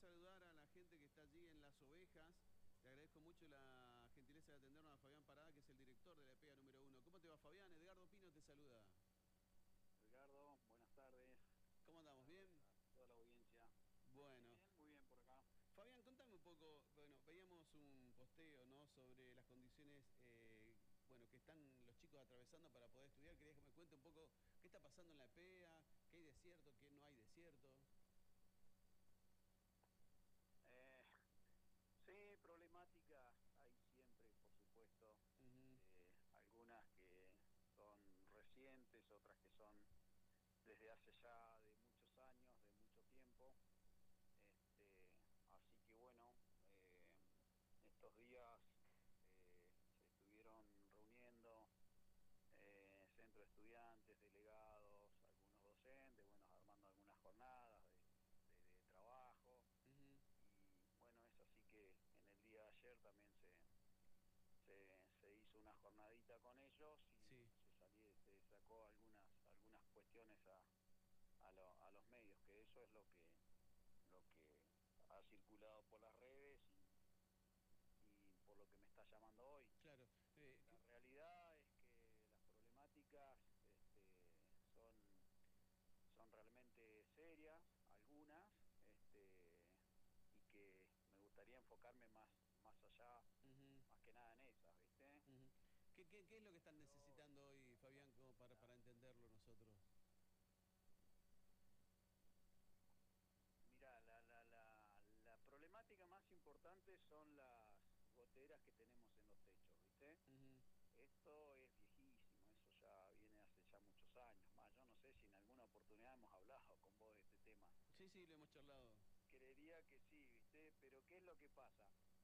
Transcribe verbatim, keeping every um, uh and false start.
saludar a la gente que está allí en Las Ovejas. Le agradezco mucho la gentileza de atendernos a Fabián Parada, que es el director de la EPEGA número uno. ¿Cómo te va, Fabián? Edgardo Pino te saluda. Edgardo, buenas tardes. ¿Cómo andamos? Buenas ¿Bien? tardes a toda la audiencia. Bueno. Muy bien, muy bien por acá. Fabián, contame un poco, bueno, veíamos un posteo, ¿no?, sobre las condiciones, eh, bueno, que están los chicos atravesando para poder estudiar. Quería que me cuente un poco qué está pasando en la EPEGA, qué hay desierto, qué no hay desierto. Eh, sí, problemáticas hay siempre, por supuesto. Uh-huh. Eh, algunas que son recientes, otras que son desde hace ya de muchos años, de mucho tiempo. Este, así que bueno, eh, estos días eh, se estuvieron reuniendo eh, centro de estudiantes, delegados, algunos docentes, bueno, armando algunas jornadas de, de, de trabajo. Uh-huh. Y bueno, es así que en el día de ayer también se, se, se hizo una jornadita con ellos y Sí. bueno, se, salió, se sacó algunas, algunas cuestiones a, a, lo, a los medios, que eso es lo que, lo que ha circulado por las redes y, y por lo que me está llamando hoy. Claro. Eh, La realidad es que las problemáticas este, son, son realmente serias, algunas, este, y que me gustaría enfocarme más, más allá, uh-huh. más que nada en esas, ¿viste? Uh-huh. ¿Qué, qué, ¿Qué es lo que están Pero, necesitando hoy, Fabián, como para, la, para entenderlo nosotros? mira, la, la, la, la problemática más importante son las goteras que tenemos en los techos, ¿viste? Uh-huh. Esto es viejísimo, eso ya viene hace ya muchos años más. Yo no sé si en alguna oportunidad hemos hablado con vos de este tema. Sí, sí, lo hemos charlado. Creería que sí, ¿viste? Pero ¿qué es lo que pasa?